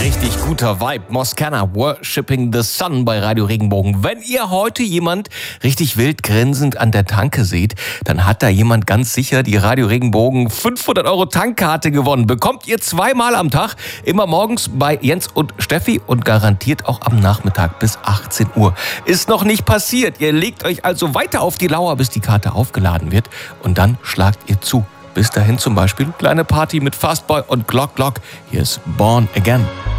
Richtig guter Vibe. Moscana, Worshipping the Sun bei Radio Regenbogen. Wenn ihr heute jemand richtig wild grinsend an der Tanke seht, dann hat da jemand ganz sicher die Radio Regenbogen 500 € Tankkarte gewonnen. Bekommt ihr zweimal am Tag, immer morgens bei Jens und Steffi und garantiert auch am Nachmittag bis 18 Uhr. Ist noch nicht passiert. Ihr legt euch also weiter auf die Lauer, bis die Karte aufgeladen wird und dann schlagt ihr zu. Bis dahin zum Beispiel kleine Party mit Fastboy und Glock Glock. Hier ist Born Again.